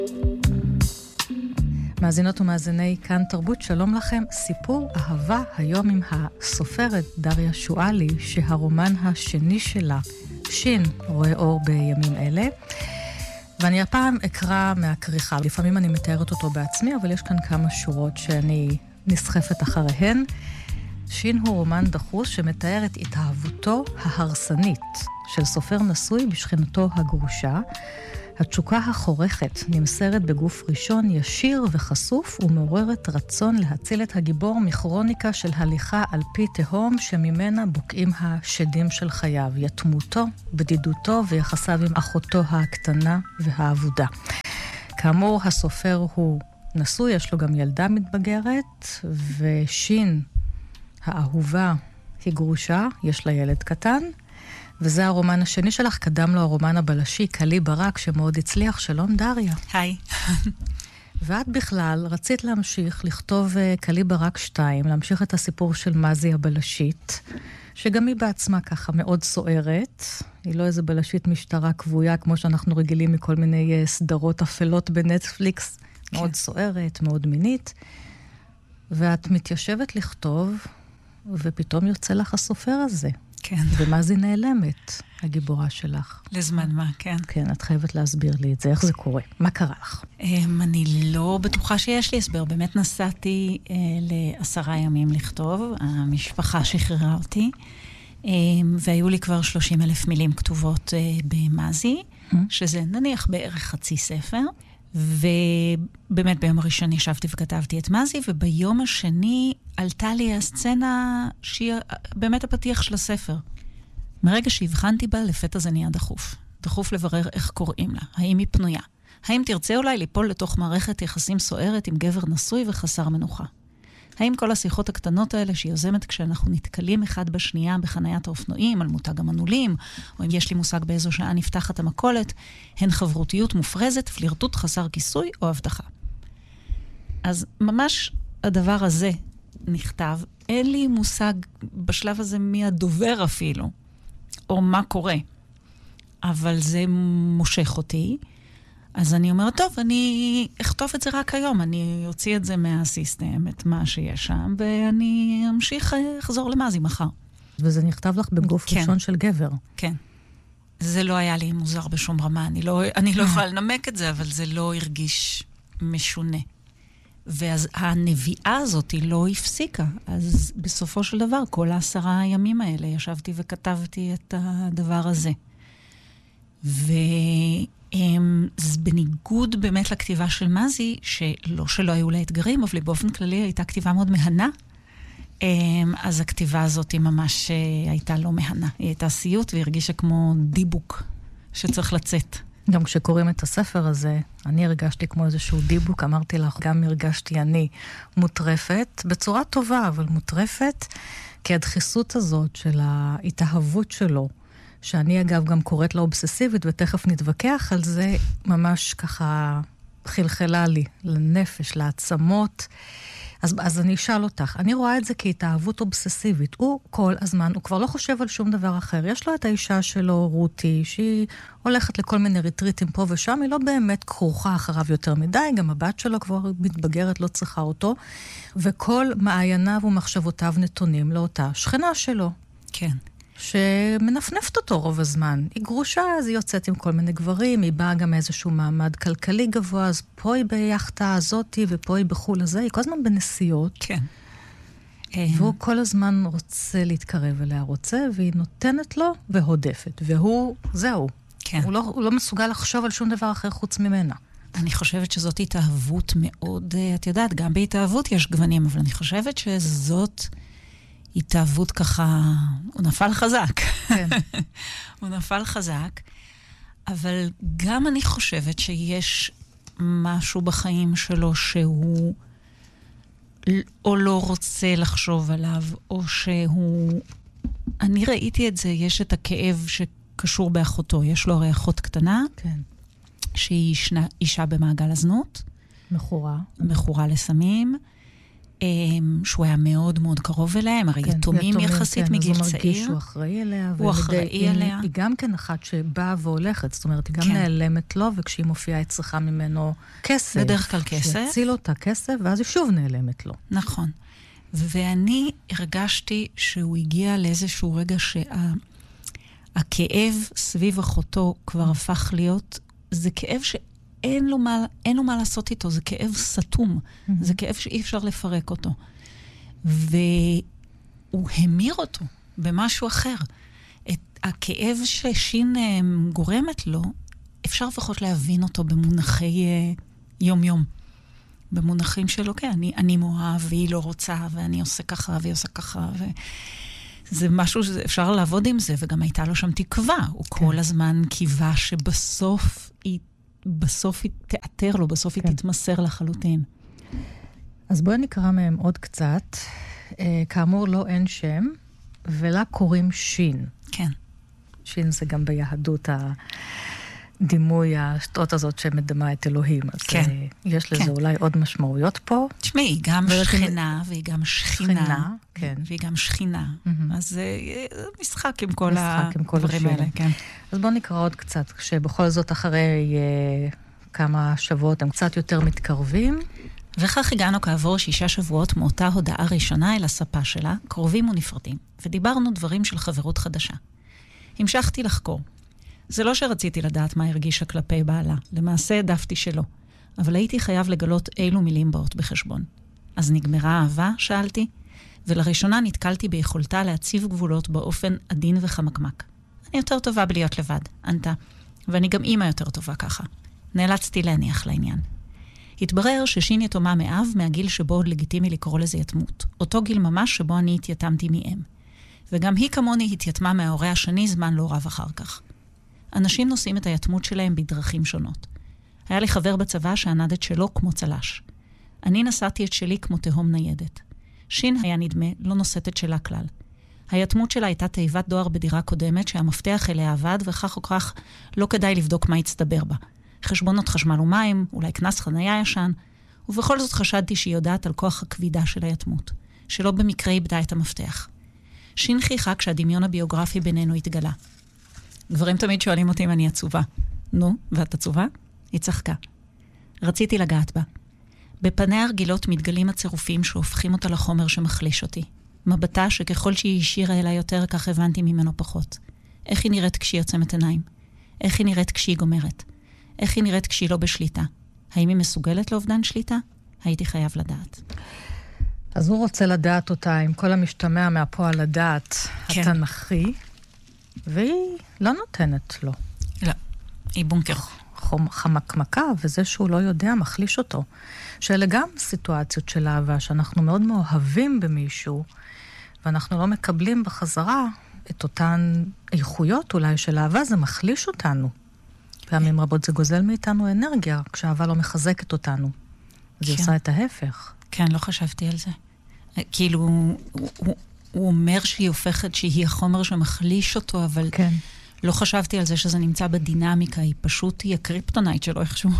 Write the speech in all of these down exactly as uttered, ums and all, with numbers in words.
מאזינות ומאזיני כאן תרבות, שלום לכם. סיפור אהבה היום עם הסופרת דריה שואלי, שהרומן השני שלה, שין, רואה אור בימים אלה. ואני הפעם אקרא מהכריכה. לפעמים אני מתארת אותו בעצמי, אבל יש כאן כמה שורות שאני נסחפת אחריהן. שין הוא רומן דחוס שמתאר את התאהבותו ההרסנית של סופר נשוי בשכנתו הגרושה. התשוקה החורכת נמסרת בגוף ראשון ישיר וחשוף ומעוררת רצון להציל את הגיבור מכרוניקה של הליכה על פי תהום שממנה בוקעים השדים של חייו, יתמותו, בדידותו ויחסיו עם אחותו הקטנה והעבודה. כאמור, הסופר הוא נשוי, יש לו גם ילדה מתבגרת, ושין האהובה היא גרושה, יש לה ילד קטן, וזה הרומן השני שלך, קדם לו הרומן הבלשי, קלי ברק, שמאוד הצליח. שלום דריה. היי. ואת בכלל רצית להמשיך לכתוב קלי ברק שתיים, להמשיך את הסיפור של מזי הבלשית, שגם היא בעצמה ככה מאוד סוערת. היא לא איזה בלשית משטרה קבויה, כמו שאנחנו רגילים מכל מיני סדרות אפלות בנטפליקס, כן. מאוד סוערת, מאוד מינית. ואת מתיישבת לכתוב, ופתאום יוצא לך הסופר הזה. כן. ומזי נעלמת, הגיבורה שלך. לזמן מה, כן. כן, את חייבת להסביר לי את זה, איך זה קורה. מה קרה לך? אני לא בטוחה שיש לי הסבר. באמת נסעתי לעשרה ימים לכתוב, המשפחה שחררה אותי, והיו לי כבר שלושים אלף מילים כתובות במזי, שזה נניח בערך חצי ספר, ובאמת ביום הראשון ישבתי וכתבתי את מזי, וביום השני עלתה לי הסצנה שהיא באמת הפתיח של הספר. מרגע שהבחנתי בה, לפתע זה נהיה דחוף. דחוף לברר איך קוראים לה. האם היא פנויה? האם תרצה אולי ליפול לתוך מערכת יחסים סוערת עם גבר נשוי וחסר מנוחה? האם כל השיחות הקטנות האלה שהיא יוזמת כשאנחנו נתקלים אחד בשנייה בחניית האופנועים, על מותג המנעולים, או אם יש לי מושג באיזו שעה נפתחת המקולת, הן חברותיות מופרזת, פלירטוט חסר כיסוי או הבטחה. אז ממש הדבר הזה נכתב, אין לי מושג בשלב הזה מי הדובר אפילו, או מה קורה, אבל זה מושך אותי. אז אני אומרת, טוב, אני אכתוב את זה רק היום, אני אוציא את זה מהסיסטם, את מה שיש שם, ואני אמשיך לחזור למזי מחר. וזה נכתב לך בגוף כן. ראשון של גבר. כן. זה לא היה לי מוזר בשום רמה, אני לא, אני לא יכולה לנמק את זה, אבל זה לא הרגיש משונה. ואז הנביאה הזאת היא לא הפסיקה, אז בסופו של דבר, כל העשרה הימים האלה, ישבתי וכתבתי את הדבר הזה. ו... אז בניגוד באמת לכתיבה של מזי, שלא שלא היו לה אתגרים, אבל באופן כללי הייתה כתיבה מאוד מהנה, אז הכתיבה הזאת היא ממש הייתה לא מהנה. היא הייתה סיוט והרגישה כמו דיבוק שצריך לצאת. גם כשקוראים את הספר הזה, אני הרגשתי כמו איזשהו דיבוק, אמרתי לך, גם הרגשתי אני מוטרפת, בצורה טובה, אבל מוטרפת, כי הדחיסות הזאת של ההתאהבות שלו, שאני אגב גם קוראת לה אובססיבית, ותכף נתווכח על זה, ממש ככה חלחלה לי, לנפש, לעצמות. אז, אז אני אשאל אותך, אני רואה את זה כהתאהבות אובססיבית. הוא כל הזמן, הוא כבר לא חושב על שום דבר אחר. יש לו את האישה שלו, רותי, שהיא הולכת לכל מיני ריטריטים פה ושם, היא לא באמת כרוכה אחריו יותר מדי, גם הבת שלו כבר מתבגרת, לא צריכה אותו, וכל מעייניו ומחשבותיו נתונים לאותה שכנה שלו. כן. שמנפנפת אותו רוב הזמן. היא גרושה, אז היא יוצאת עם כל מיני גברים, היא באה גם איזשהו מעמד כלכלי גבוה, אז פה היא ביחדה הזאתי, ופה היא בחול הזה, היא כל הזמן בנסיעות. כן. והוא כל הזמן רוצה להתקרב אליה, רוצה, והיא נותנת לו והודפת. והוא, זהו. כן. הוא לא, הוא לא מסוגל לחשוב על שום דבר אחר חוץ ממנה. אני חושבת שזאת התאהבות מאוד, את יודעת, גם בהתאהבות יש גוונים, אבל אני חושבת שזאת התאהבות ככה, הוא נפל חזק. כן. הוא נפל חזק, אבל גם אני חושבת שיש משהו בחיים שלו שהוא או לא רוצה לחשוב עליו, או שהוא... אני ראיתי את זה, יש את הכאב שקשור באחותו. יש לו הרי אחות קטנה, כן. שהיא אישה, אישה במעגל הזנות. מכורה. מכורה לסמים. שהוא היה מאוד מאוד קרוב אליהם, הרי כן, יתומים, יתומים יחסית כן, מגיל צעיר. אז הוא מרגיש שהוא אחראי אליה. הוא אחראי אליה. היא גם כן אחת שבאה והולכת, זאת אומרת, היא גם כן. נעלמת לו, וכשהיא מופיעה היא צריכה ממנו כסף. בדרך כלל כסף. שיציל אותה כסף, ואז היא שוב נעלמת לו. נכון. ואני הרגשתי שהוא הגיע לאיזשהו רגע שהכאב סביב אחותו כבר הפך להיות, זה כאב שאין לו מה, אין לו מה לעשות איתו, זה כאב סתום, mm-hmm. זה כאב שאי אפשר לפרק אותו. והוא המיר אותו במשהו אחר. את הכאב ששין גורמת לו, אפשר לפחות להבין אותו במונחי יום-יום. במונחים שלו, כן, אני, אני מואב, והיא לא רוצה, ואני עושה ככה, והיא עושה ככה, וזה משהו שאפשר לעבוד עם זה, וגם הייתה לו שם תקווה. הוא כן. כל הזמן קיווה שבסוף היא, בסוף היא תאתר לו, בסוף כן. היא תתמסר לחלוטין. אז בואי נקרא מהם עוד קצת. אה, כאמור, לא אין שם, ולה קוראים שין. כן. שין זה גם ביהדות ה... דימוי השטות הזאת שמדמה את אלוהים. אז כן. יש לזה כן. אולי עוד משמעויות פה. תשמעי, היא גם שכנה, והיא גם שכינה. שכינה, כן. והיא גם שכינה. Mm-hmm. אז זה משחק עם כל הדברים האלה. כן. אז בואו נקרא עוד קצת, שבכל זאת אחרי uh, כמה שבועות הם קצת יותר מתקרבים. וכך הגענו כעבור שישה שבועות מאותה הודעה ראשונה אל הספה שלה, קרובים ונפרדים, ודיברנו דברים של חברות חדשה. המשכתי לחקור. זה לא שרציתי לדעת מה הרגישה כלפי בעלה. למעשה העדפתי שלא. אבל הייתי חייב לגלות אילו מילים באות בחשבון. אז נגמרה האהבה, שאלתי, ולראשונה נתקלתי ביכולתה להציב גבולות באופן עדין וחמקמק. אני יותר טובה בלהיות לבד, ענתה, ואני גם אימא יותר טובה ככה. נאלצתי להניח לעניין. התברר ששין יתומה מאב מהגיל שבו עוד לגיטימי לקרוא לזה יתמות. אותו גיל ממש שבו אני התייתמתי מאם. וגם היא כמוני התייתמה מההורה השני זמן לא רב אחר כך. אנשים נושאים את היתמות שלהם בדרכים שונות. היה לי חבר בצבא שענד את שלו כמו צלש. אני נשאתי את שלי כמו תהום ניידת. שין היה נדמה, לא נושאת את שלה כלל. היתמות שלה הייתה תיבת דואר בדירה קודמת שהמפתח אליה עבד, וכך או כך לא כדאי לבדוק מה יצטבר בה. חשבונות חשמל ומים, אולי כנס חניה ישן, ובכל זאת חשדתי שהיא יודעת על כוח הכבידה של היתמות, שלא במקרה איבדה את המפתח. שין חיכה כשהדמיון הביוגרפי בינינו התגלה. גברים תמיד שואלים אותי אם אני עצובה. נו, ואת עצובה? היא צחקה. רציתי לגעת בה. בפניה הרגילות מתגלים הצירופים שהופכים אותה לחומר שמחליש אותי. מבטה שככל שהיא השאירה אליי יותר, כך הבנתי ממנו פחות. איך היא נראית כשהיא עוצמת עיניים? איך היא נראית כשהיא גומרת? איך היא נראית כשהיא לא בשליטה? האם היא מסוגלת לאובדן שליטה? הייתי חייב לדעת. אז הוא רוצה לדעת אותה עם כל המשתמע מהפועל לדעת כן. התנ"כי, והיא לא נותנת לו. לא, היא בונקר. חמקמקה, וזה שהוא לא יודע מחליש אותו. שאלה גם סיטואציות של אהבה, שאנחנו מאוד מאוהבים במישהו, ואנחנו לא מקבלים בחזרה את אותן איכויות אולי של אהבה, זה מחליש אותנו. פעמים רבות זה גוזל מאיתנו אנרגיה, כשאהבה לא מחזקת אותנו. זה עושה את ההפך. כן, לא חשבתי על זה. כאילו, הוא, הוא, הוא אומר שהיא הופכת, שהיא החומר שמחליש אותו, אבל כן. לא חשבתי על זה שזה נמצא בדינמיקה, היא פשוט, היא הקריפטונייט שלו איכשהו.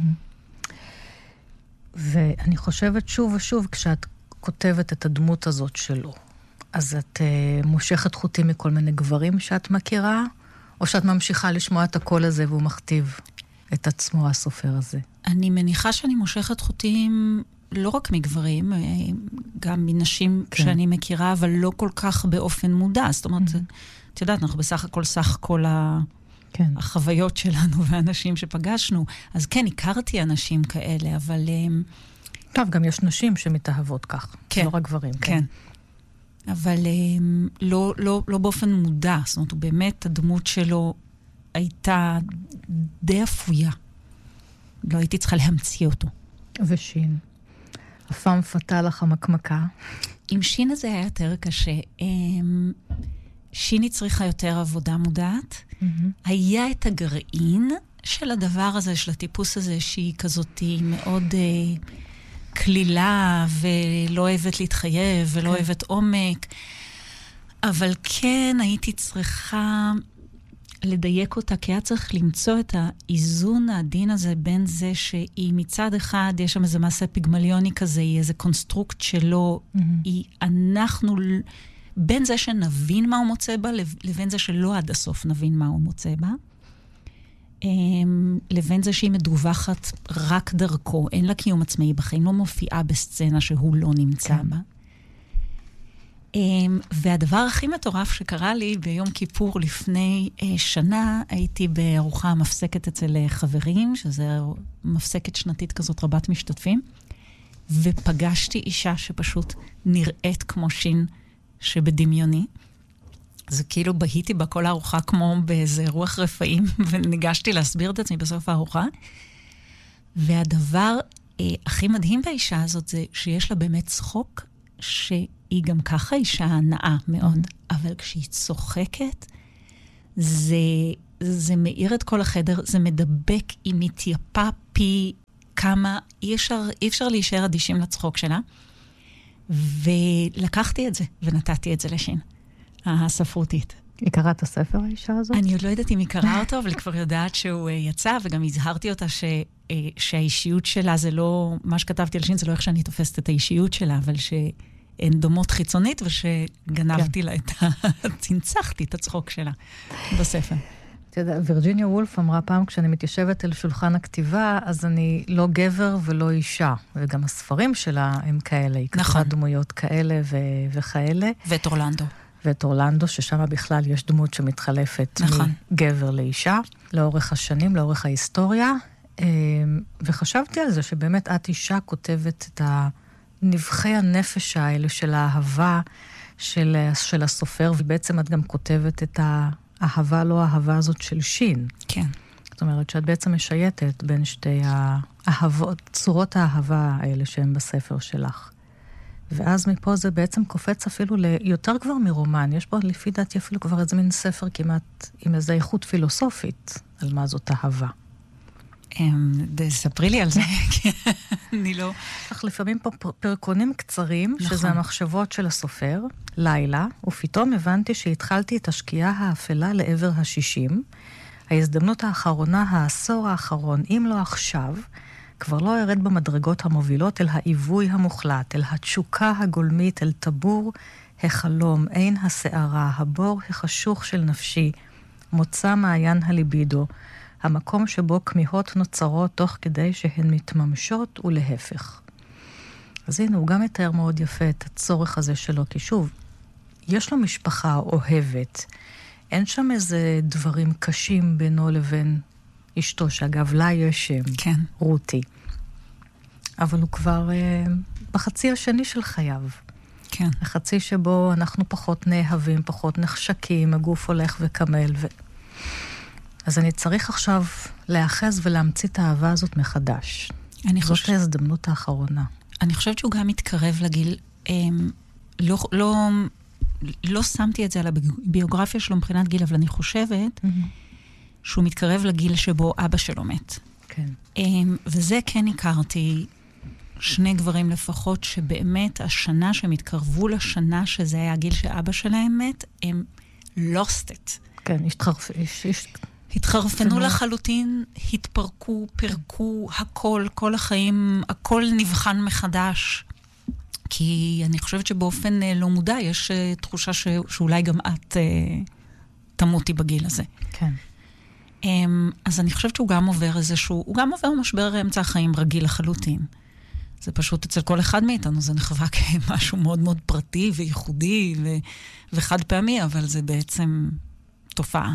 ואני חושבת שוב ושוב, כשאת כותבת את הדמות הזאת שלו, אז את uh, מושכת חוטים מכל מיני גברים שאת מכירה, או שאת ממשיכה לשמוע את הקול הזה והוא מכתיב את עצמו, הסופר הזה? אני מניחה שאני מושכת חוטים לא רק מגברים, גם מנשים כן. שאני מכירה, אבל לא כל כך באופן מודע. זאת אומרת, mm-hmm. את יודעת, אנחנו בסך הכל סך כל ה... כן. החוויות שלנו והאנשים שפגשנו. אז כן, הכרתי אנשים כאלה, אבל... טוב, גם יש נשים שמתאהבות כך. כן. לא רק גברים. כן. כן. אבל לא, לא, לא באופן מודע. זאת אומרת, באמת הדמות שלו הייתה די אפויה. לא הייתי צריכה להמציא אותו. ושין. הפעם פתל החמקמקה. עם שין הזה היה יותר קשה. שיני צריכה יותר עבודה מודעת. Mm-hmm. היה את הגרעין של הדבר הזה, של הטיפוס הזה, שהיא כזאת מאוד אה, כלילה, ולא אוהבת להתחייב, ולא okay. אוהבת עומק. אבל כן, הייתי צריכה לדייק אותה, כי היה צריך למצוא את האיזון העדין הזה בין זה שהיא מצד אחד, יש שם איזה מעשה פיגמליוני כזה, היא איזה קונסטרוקט שלו, mm-hmm. היא אנחנו, בין זה שנבין מה הוא מוצא בה, לבין זה שלא עד הסוף נבין מה הוא מוצא בה, לבין זה שהיא מדווחת רק דרכו, אין לה קיום עצמאי בחיים, לא מופיעה בסצנה שהוא לא נמצא בה. והדבר הכי מטורף שקרה לי ביום כיפור לפני שנה, הייתי בארוחה מפסקת אצל חברים, שזה מפסקת שנתית כזאת רבת משתתפים, ופגשתי אישה שפשוט נראית כמו שין שבדמיוני. זה כאילו בהיתי בה כל הארוחה כמו באיזה רוח רפאים, וניגשתי להסביר את עצמי בסוף הארוחה. והדבר אה, הכי מדהים באישה הזאת זה שיש לה באמת צחוק, שהיא גם ככה אישה נאה מאוד, אבל כשהיא צוחקת, זה, זה מאיר את כל החדר, זה מדבק, היא מתייפה פי כמה, אי אפשר, אי אפשר להישאר אדישים לצחוק שלה, ולקחתי את זה, ונתתי את זה לשין. הספרותית. היא קראה את הספר, האישה הזאת? אני עוד לא יודעת אם היא קראה אותו, אבל היא כבר יודעת שהוא יצא, וגם הזהרתי אותה ש, שהאישיות שלה זה לא, מה שכתבתי על שין, זה לא איך שאני תופסת את האישיות שלה, אבל שהן דומות חיצונית, ושגנבתי לה את ה... צנצחתי את הצחוק שלה בספר. אתה יודע, וירג'יניה וולף אמרה פעם, כשאני מתיישבת אל שולחן הכתיבה, אז אני לא גבר ולא אישה, וגם הספרים שלה הם כאלה, היא כתבה דמויות כאלה ו- וכאלה. ואת אורלנדו. ואת אורלנדו, ששם בכלל יש דמות שמתחלפת נכון. מגבר לאישה, לאורך השנים, לאורך ההיסטוריה, וחשבתי על זה שבאמת את אישה כותבת את הנבחי הנפש האלה של האהבה של, של הסופר, ובעצם את גם כותבת את האהבה, לא האהבה הזאת של שין. כן. זאת אומרת שאת בעצם משייטת בין שתי האהבות, צורות האהבה האלה שהן בספר שלך. ואז מפה זה בעצם קופץ אפילו ליותר כבר מרומן. יש פה לפי דעתי אפילו כבר איזה מין ספר כמעט עם איזו איכות פילוסופית על מה זאת אהבה. ספרי לי על זה, כי אני לא... אך לפעמים פה פרקונים קצרים, שזה המחשבות של הסופר, לילה, ופתאום הבנתי שהתחלתי את השקיעה האפלה לעבר השישים, ההזדמנות האחרונה, העשור האחרון, אם לא עכשיו, כבר לא ירד במדרגות המובילות אל העיווי המוחלט, אל התשוקה הגולמית, אל טבור החלום, עין השערה, הבור החשוך של נפשי, מוצא מעיין הליבידו, המקום שבו כמיהות נוצרות תוך כדי שהן מתממשות ולהפך. אז הנה, הוא גם מתאר מאוד יפה את הצורך הזה שלו, כי שוב, יש לו משפחה אוהבת, אין שם איזה דברים קשים בינו לבין אשתו, שאגב, לה יש שם, כן. רותי. אבל הוא כבר אה, בחצי השני של חייו. כן. החצי שבו אנחנו פחות נאהבים, פחות נחשקים, הגוף הולך וקמל. ו... אז אני צריך עכשיו לאחז ולהמציא את האהבה הזאת מחדש. זאת חושב... ההזדמנות האחרונה. אני חושבת שהוא גם מתקרב לגיל... אה, לא, לא, לא שמתי את זה על הביוגרפיה שלו מבחינת גיל, אבל אני חושבת... Mm-hmm. שהוא מתקרב לגיל שבו אבא שלו מת. כן. וזה כן הכרתי שני גברים לפחות, שבאמת השנה שהם התקרבו לשנה שזה היה הגיל שאבא שלהם מת, הם lost it. כן, השתחרפ... התחרפנו לחלוטין, התפרקו, פרקו, הכל, כל החיים, הכל נבחן מחדש. כי אני חושבת שבאופן לא מודע, יש תחושה ש... שאולי גם את תמותי בגיל הזה. כן. אז אני חושבת שהוא גם עובר איזשהו, הוא גם עובר משבר אמצע החיים רגיל לחלוטין. זה פשוט אצל כל אחד מאיתנו, זה נחווה כמשהו מאוד מאוד פרטי וייחודי ו, וחד פעמי, אבל זה בעצם תופעה.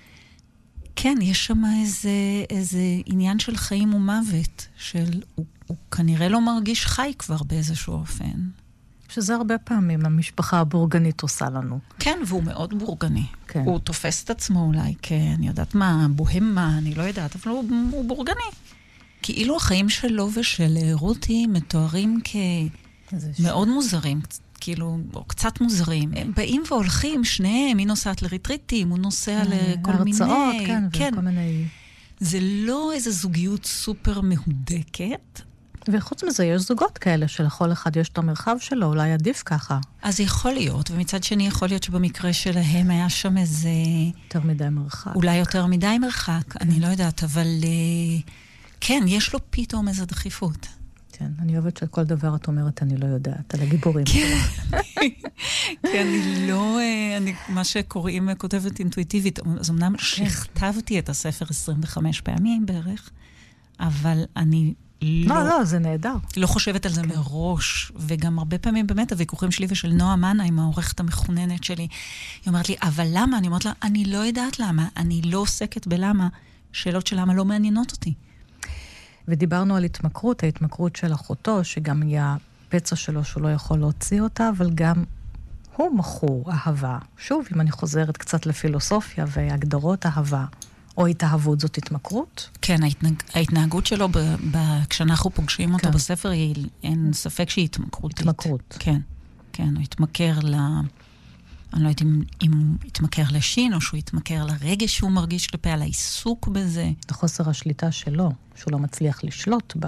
כן, יש שם איזה, איזה עניין של חיים ומוות, של, הוא, הוא כנראה לא מרגיש חי כבר באיזשהו אופן. שזה הרבה פעמים המשפחה הבורגנית עושה לנו. כן, והוא מאוד בורגני. כן. הוא תופס את עצמו אולי, כי אני יודעת מה, בוהמה, אני לא יודעת, אבל הוא, הוא בורגני. כאילו החיים שלו ושל רותי מתוארים כמאוד מוזרים, כאילו, או קצת מוזרים. הם באים והולכים, שניהם, היא נוסעת לריטריטים, הוא נוסע לכל מיני... הרצאות, כן, וכל מיני... זה לא איזו זוגיות סופר מהודקת, וחוץ מזה, יש זוגות כאלה שלכל אחד יש את המרחב שלו, אולי עדיף ככה. אז יכול להיות, ומצד שני יכול להיות שבמקרה שלהם היה שם איזה... יותר מדי מרחק. אולי יותר מדי מרחק, אני לא יודעת, אבל כן, יש לו פתאום איזו דחיפות. כן, אני אוהבת שכל דבר את אומרת, אני לא יודעת, על הגיבורים. כן, כן, אני לא, אני, מה שקוראים כותבת אינטואיטיבית, אז אמנם שכתבתי את הספר עשרים וחמש פעמים בערך, אבל אני לא... לא, לא, זה נהדר. לא חושבת על זה מראש, וגם הרבה פעמים באמת הוויכוחים שלי ושל נועה מנה, עם העורכת המכוננת שלי, היא אומרת לי, אבל למה? אני אומרת לה, אני לא יודעת למה, אני לא עוסקת בלמה, שאלות של למה לא מעניינות אותי. ודיברנו על התמכרות, ההתמכרות של אחותו, שגם היא הפצע שלו שהוא לא יכול להוציא אותה, אבל גם הוא מכור אהבה. שוב, אם אני חוזרת קצת לפילוסופיה והגדרות אהבה, או התאהבות, זאת התמכרות? כן, ההתנהג... ההתנהגות שלו, ב... ב... כשאנחנו פוגשים אותו כן. בספר, היא... אין ספק שהיא התמכרותית. התמכרות. כן, כן, הוא התמכר ל... אני לא יודעת אם, אם הוא התמכר לשין, או שהוא התמכר לרגש שהוא מרגיש כלפי, על העיסוק בזה. לחוסר השליטה שלו, שהוא לא מצליח לשלוט בה.